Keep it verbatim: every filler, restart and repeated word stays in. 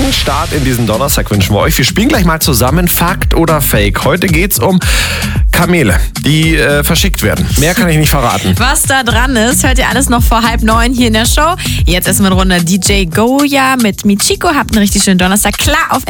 guten Start in diesen Donnerstag wünschen wir euch. Wir spielen gleich mal zusammen Fakt oder Fake. Heute geht's um Kamele, die äh, verschickt werden. Mehr kann ich nicht verraten. Was da dran ist, hört ihr alles noch vor halb neun hier in der Show. Jetzt erstmal eine Runde D J Goya mit Michiko. Habt einen richtig schönen Donnerstag. Klar auf